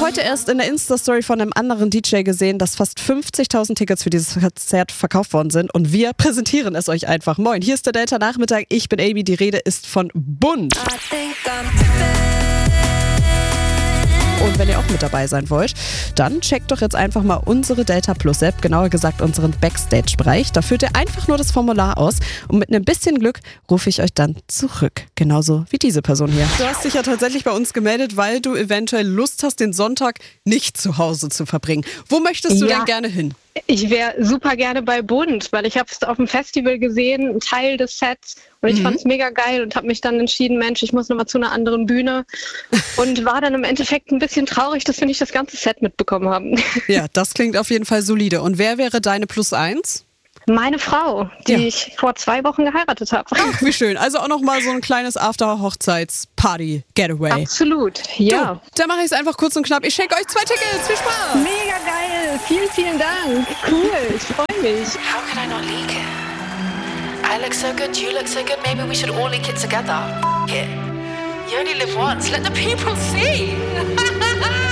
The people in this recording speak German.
heute erst in der Insta-Story von einem anderen DJ gesehen, dass fast 50.000 Tickets für dieses Konzert verkauft worden sind und wir präsentieren es euch einfach. Moin, hier ist der Delta Nachmittag, ich bin Amy, die Rede ist von Bund. Und wenn ihr auch mit dabei sein wollt, dann checkt doch jetzt einfach mal unsere Delta Plus App, genauer gesagt unseren Backstage-Bereich. Da füllt ihr einfach nur das Formular aus und mit einem bisschen Glück rufe ich euch dann zurück. Genauso wie diese Person hier. Du hast dich ja tatsächlich bei uns gemeldet, weil du eventuell Lust hast, den Sonntag nicht zu Hause zu verbringen. Wo möchtest du denn gerne hin? Ich wäre super gerne bei Bund, weil ich habe es auf dem Festival gesehen, ein Teil des Sets und ich fand es mega geil und habe mich dann entschieden, Mensch, ich muss nochmal zu einer anderen Bühne und war dann im Endeffekt ein bisschen traurig, dass wir nicht das ganze Set mitbekommen haben. Ja, das klingt auf jeden Fall solide. Und wer wäre deine Plus 1? Meine Frau, die ich vor 2 Wochen geheiratet habe. Ach, wie schön. Also auch nochmal so ein kleines After-Hochzeits-Party-Getaway. Absolut, ja. Du, dann mache ich es einfach kurz und knapp. Ich schenke euch 2 Tickets. Viel Spaß. Mega geil. Vielen, vielen Dank. Cool, ich freue mich. How can I not leak it? I look so good, you look so good, maybe we should all leak it together. It. You only live once, let the people see.